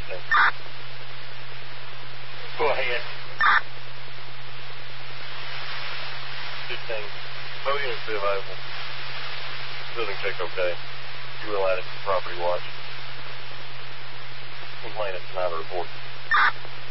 thing. Go ahead. Good thing. No units be available. Building check okay. You will add it to property watch. Complain it tonight or report.